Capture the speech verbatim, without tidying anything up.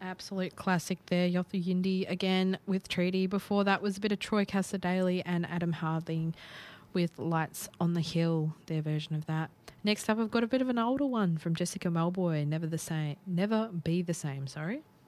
Absolute classic there. Yothu Yindi again with Treaty. Before that was a bit of Troy Cassar-Daley and Adam Harding with Lights on the Hill, their version of that. Next up, I've got a bit of an older one from Jessica Malboy, Never the Same, Never Be the Same, sorry.